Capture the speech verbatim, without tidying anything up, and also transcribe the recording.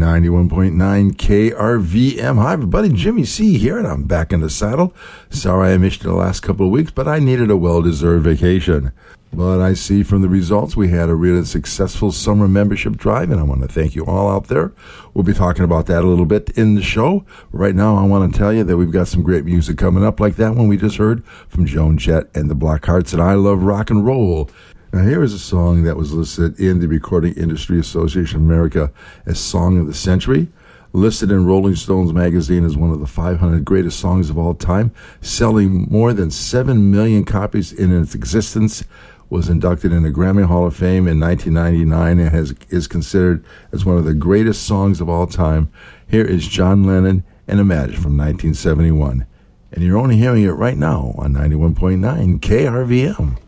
ninety-one point nine K R V M. Hi, everybody. Jimmy C here, and I'm back in the saddle. Sorry I missed you the last couple of weeks, but I needed a well-deserved vacation. But I see from the results we had a really successful summer membership drive, and I want to thank you all out there. We'll be talking about that a little bit in the show. Right now, I want to tell you that we've got some great music coming up, like that one we just heard from Joan Jett and the Blackhearts, and I Love Rock and Roll. Now, here is a song that was listed in the Recording Industry Association of America as Song of the Century, listed in Rolling Stones magazine as one of the five hundred greatest songs of all time, selling more than seven million copies in its existence, was inducted in the Grammy Hall of Fame in nineteen ninety-nine, and has, is considered as one of the greatest songs of all time. Here is John Lennon and Imagine from nineteen seventy-one. And you're only hearing it right now on ninety-one point nine K R V M.